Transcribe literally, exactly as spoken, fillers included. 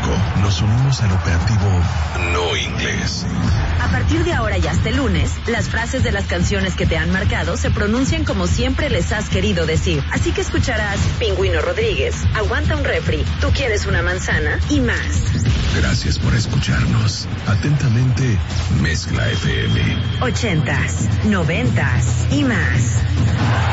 México. Nos unimos al operativo No Inglés. A partir de ahora y hasta el lunes, las frases de las canciones que te han marcado se pronuncian como siempre les has querido decir. Así que escucharás Pingüino Rodríguez, Aguanta un refri, Tú quieres una manzana y más. Gracias por escucharnos. Atentamente, Mezcla F M. Ochentas, noventas y más.